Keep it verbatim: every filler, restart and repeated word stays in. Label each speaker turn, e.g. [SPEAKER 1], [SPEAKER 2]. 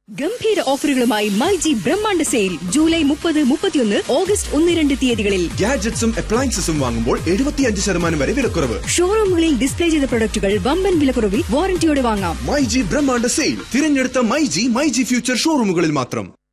[SPEAKER 1] ഗംഭീര ഓഫറുകളുമായി മൈജി ബ്രഹ്മാണ്ഡ sale July മുപ്പത് മുപ്പത്തിയൊന്ന് ഓഗസ്റ്റ് ഒന്ന് രണ്ട് തീയതികളിൽ
[SPEAKER 2] ഗാഡ്ജറ്റ്സും അപ്ലയൻസസും വാങ്ങുമ്പോൾ എഴുപത്തിയഞ്ച് ശതമാനം വരെ വിലക്കുറവ്.
[SPEAKER 1] ഷോറൂമുകളിൽ ഡിസ്പ്ലേ ചെയ്ത പ്രൊഡക്റ്റുകൾ വമ്പൻ വിലക്കുറവിൽ വാറന്റിയോടെ വാങ്ങാം.
[SPEAKER 2] മൈജി ബ്രഹ്മാണ്ഡ സെയിൽ തിരഞ്ഞെടുത്ത മൈജി മൈജി ഫ്യൂച്ചർ ഷോറൂമുകളിൽ മാത്രം.